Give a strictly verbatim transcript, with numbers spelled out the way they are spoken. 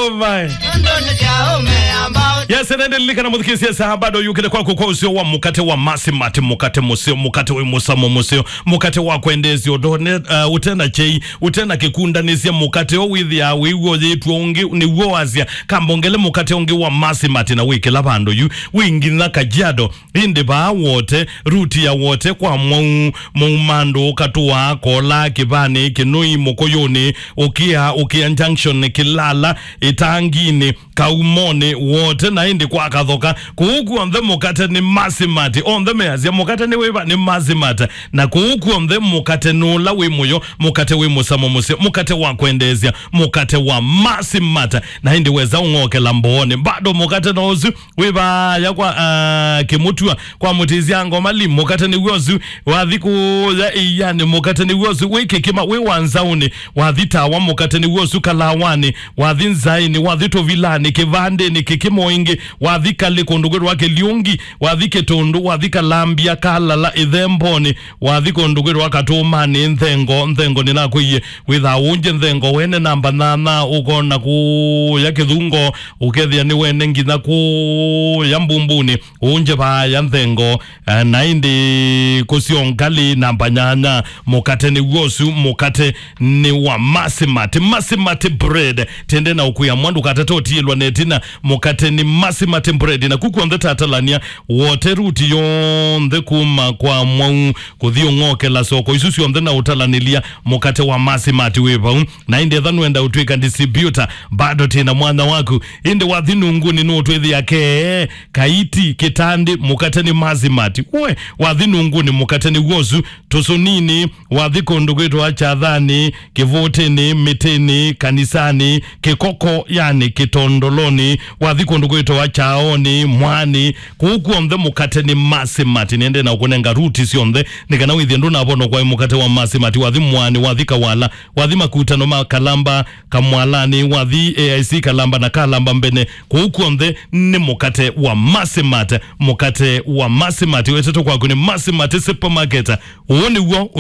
Oh my. Yes, nende lika na mudhiki siyasa bado yukile kwa kukwa usio wa mukate wa masi mati mukate musio mukate wa musamo musio mukate wa kwendezi odone uh, utena chei utena kikunda nisia mukate o withi ya wiwo zitu ongi ni uwazia kambongele mukate ongi wa masi mati na wiki labando yu wingi na kajiado indi ba wote ruti ya wote kwa mung mungmando katuwa kola kibani kinui mokoyoni ukia ukia junction kilala itangini kaumone wote na indi kwa kathoka kuhuku on the mukate ni masimati on the meazia mukate ni weba ni masimati na kuhuku on the mukate nula wimuyo mukate wimusamo musi mukate wa kwendezia mukate wa masimati na indi weza ungoke lambone bado mukate nozu weba ya kwa uh, kimutua kwa mutizia ngoma li mukate ni wozu wadhiku ya iyani mukate ni wozu wiki kima wewanzauni wadhita wa mukate ni wozu kalawani wadhinzaini wadhito vilani kivande ni kikimo ingi wadhika likonduguru wake liungi wadhike tondu wadhika lambia kalala idhemboni wadhiko nduguru wakatumani nthengo nthengo ninakuiye witha unje nthengo wene namba nana ukona ku ya kithungo ukethia ni wene ngina ku ya mbumbuni unje ba ya nthengo uh, na indi kusiongali namba nyanya mukate ni wosu mukate ni wa masimati masimati bread tende na ukuya mwandu katatoti ilwa netina mukate ni masimati bread na kuku on the tatalania wote ruti yonde kuma kwa mwangu kuthio ngoke la soko isusi on the na utalanilia mukate wa masimati weba na indi dhanu enda utuika distributor bado tina mwana waku indi wathinu nguni nuotwethi yake kaiti kitandi mukate ni masimati uwe wathinu nguni mukate ni wozu tosonini wathiko ndugwetu achadhani kivutini mitini kanisani kikoko yani kitondoloni wathiko ndugwetu achaoni mwani kuku on the mukate ni masimati niende na ukunenga ruti si on the nikana withi nduna abono kwa mukate wa masimati wathi mwani wathika wala wathi makutano makalamba kamwalani wathi A I C kalamba na kalamba mbene kuku on the ni mukate wa masimati mukate wa masimati weteto kwa kuni masimati supermarket uoni uo